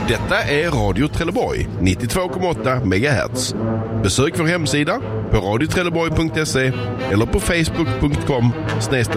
Detta är Radio Trelleborg 92,8 MHz. Besök vår hemsida på radiotrelleborg.se eller på facebook.com/.